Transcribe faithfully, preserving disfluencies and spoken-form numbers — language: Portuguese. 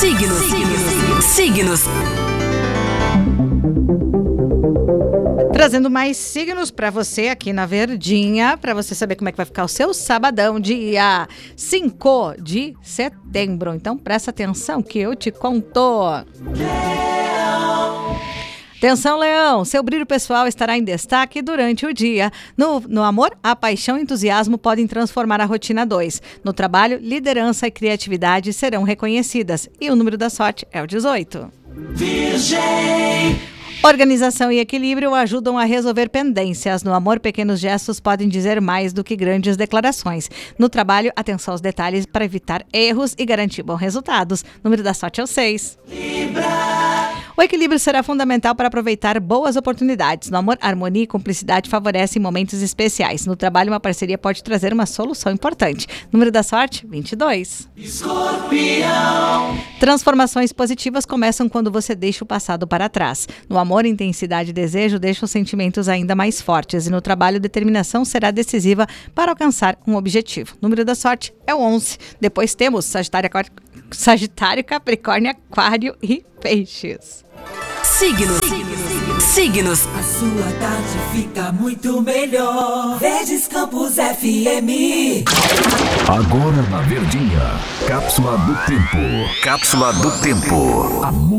Signos, signos, signos. Trazendo mais signos para você aqui na Verdinha, para você saber como é que vai ficar o seu sabadão, dia cinco de setembro. Então presta atenção que eu te conto. Atenção, Leão, seu brilho pessoal estará em destaque durante o dia. No, no amor, a paixão e o entusiasmo podem transformar a rotina a dois. No trabalho, liderança e criatividade serão reconhecidas. E o número da sorte é o dezoito. Virgem. Organização e equilíbrio ajudam a resolver pendências. No amor, pequenos gestos podem dizer mais do que grandes declarações. No trabalho, atenção aos detalhes para evitar erros e garantir bons resultados. O número da sorte é o seis. Libra. O equilíbrio será fundamental para aproveitar boas oportunidades. No amor, harmonia e cumplicidade favorecem momentos especiais. No trabalho, uma parceria pode trazer uma solução importante. Número da sorte, vinte e dois. Escorpião. Transformações positivas começam quando você deixa o passado para trás. No amor, intensidade e desejo deixam os sentimentos ainda mais fortes. E no trabalho, determinação será decisiva para alcançar um objetivo. Número da sorte é o onze. Depois temos Sagitário, Sagitário, Capricórnio, Aquário e Peixes. Signos, signos, signos. A sua tarde fica muito melhor. Verdes Campos F M. Agora na Verdinha, Cápsula do Tempo. Cápsula do Tempo. A